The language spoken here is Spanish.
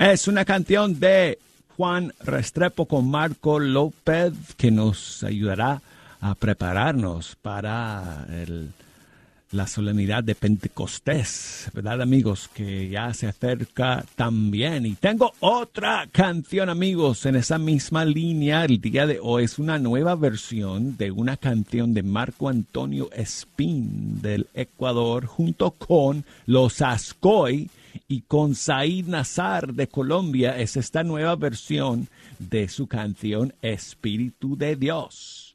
Es una canción de Juan Restrepo con Marco López que nos ayudará a prepararnos para la solemnidad de Pentecostés, ¿verdad, amigos? Que ya se acerca también. Y tengo otra canción, amigos, en esa misma línea. El día de hoy es una nueva versión de una canción de Marco Antonio Espín del Ecuador junto con Los Ascoy y con Said Nazar de Colombia. Es esta nueva versión de su canción Espíritu de Dios.